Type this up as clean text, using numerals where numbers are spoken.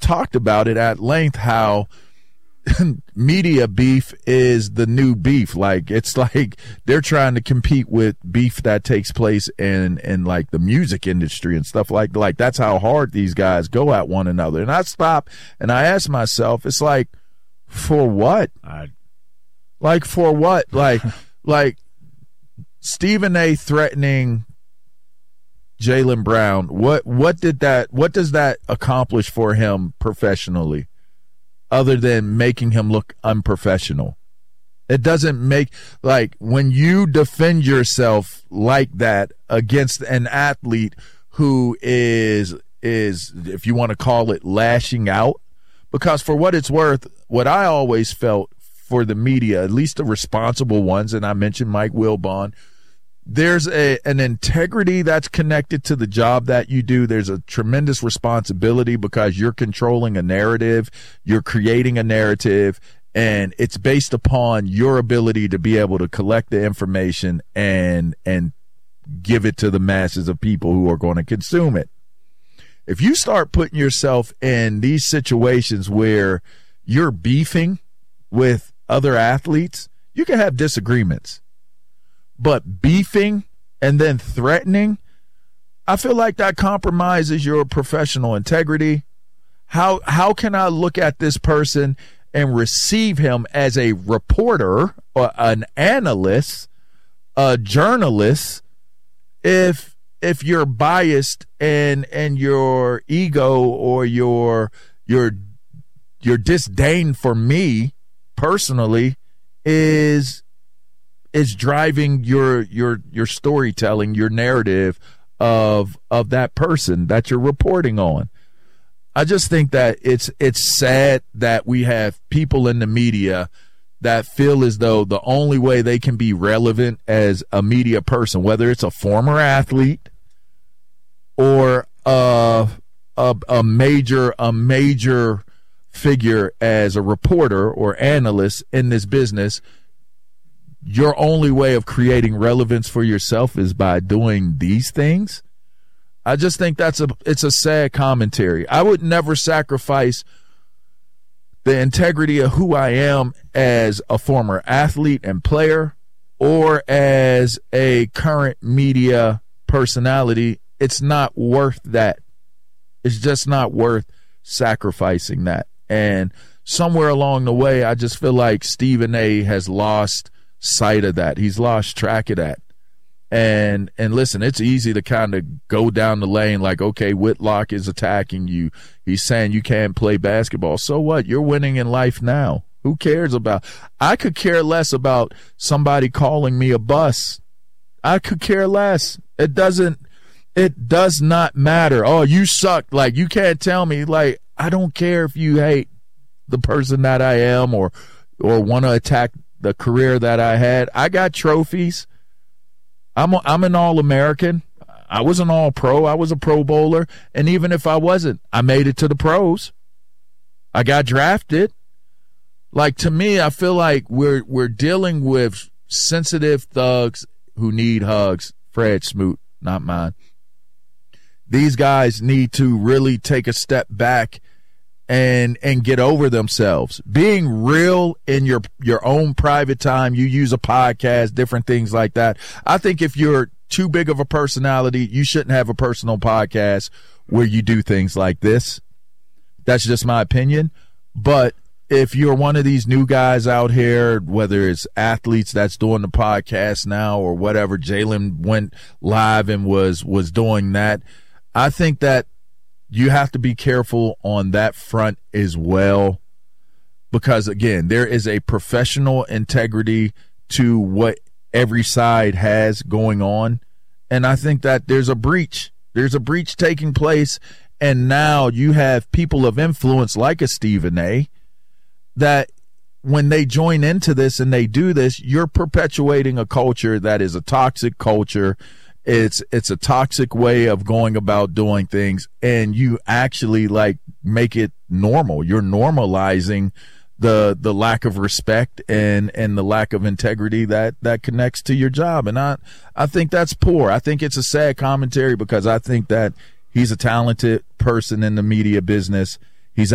talked about it at length, how media beef is the new beef. Like, it's like they're trying to compete with beef that takes place in like the music industry and stuff like that's how hard these guys go at one another. And I stop and I ask myself, it's like, for what? For what? Like Stephen A. threatening Jaylen Brown. What does that accomplish for him professionally, other than making him look unprofessional? It doesn't make, like, when you defend yourself like that against an athlete who is, if you want to call it, lashing out, because for what it's worth, what I always felt for the media, at least the responsible ones, and I mentioned Mike Wilbon, there's an integrity that's connected to the job that you do. There's a tremendous responsibility because you're controlling a narrative, you're creating a narrative, and it's based upon your ability to be able to collect the information and give it to the masses of people who are going to consume it. If you start putting yourself in these situations where you're beefing with other athletes, you can have disagreements. But beefing and then threatening, I feel like that compromises your professional integrity. How can I look at this person and receive him as a reporter or an analyst, a journalist, if you're biased and your ego or your disdain for me personally is driving your storytelling, your narrative of that person that you're reporting on. I just think that it's sad that we have people in the media that feel as though the only way they can be relevant as a media person, whether it's a former athlete or a major figure as a reporter or analyst in this business, your only way of creating relevance for yourself is by doing these things. I just think it's a sad commentary. I would never sacrifice the integrity of who I am as a former athlete and player or as a current media personality. It's not worth that. It's just not worth sacrificing that. And somewhere along the way, I just feel like Stephen A. has lost sight of that. He's lost track of that. And listen, it's easy to kind of go down the lane like, okay, Whitlock is attacking you. He's saying you can't play basketball. So what? You're winning in life now. Who cares about? I could care less about somebody calling me a bus. I could care less. It does not matter. Oh, you suck. Like, you can't tell me. Like, I don't care if you hate the person that I am or want to attack the career that I had. I got trophies. I'm an All-American. I was an All-Pro. I was a Pro Bowler. And even if I wasn't, I made it to the pros. I got drafted. Like, to me, I feel like we're dealing with sensitive thugs who need hugs. Fred Smoot, not mine. These guys need to really take a step back and get over themselves. Being real in your own private time, you use a podcast, different things like that. I think if you're too big of a personality, you shouldn't have a personal podcast where you do things like this. That's just my opinion. But if you're one of these new guys out here, whether it's athletes that's doing the podcast now or whatever, Jaylen went live and was doing that, I think that you have to be careful on that front as well, because, again, there is a professional integrity to what every side has going on, and I think that there's a breach. There's a breach taking place, and now you have people of influence like a Stephen A. that when they join into this and they do this, you're perpetuating a culture that is a toxic culture. It's a toxic way of going about doing things, and you actually like make it normal. You're normalizing the lack of respect and the lack of integrity that connects to your job. And I think that's poor. I think it's a sad commentary because I think that he's a talented person in the media business,